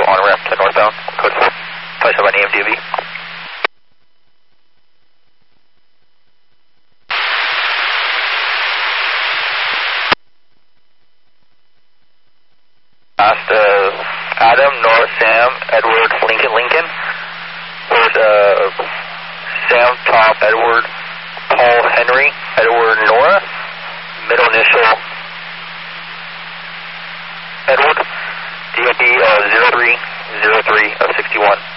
on ramp to northbound, code 4, 27 EMDV. Last, Adam, Nora, Sam, Edward, Lincoln. Where's, Sam, Tom, Edward, Paul, Henry, Edward, Nora, middle initial, Edward, DOB 0303 of 61.